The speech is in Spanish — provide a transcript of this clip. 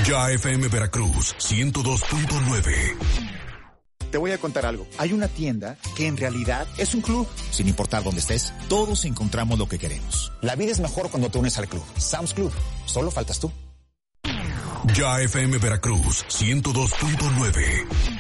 Ya FM Veracruz 102.9. Te voy a contar algo. Hay una tienda que en realidad es un club. Sin importar dónde estés, todos encontramos lo que queremos. La vida es mejor cuando te unes al club. Sam's Club. Solo faltas tú. Ya FM Veracruz 102.9.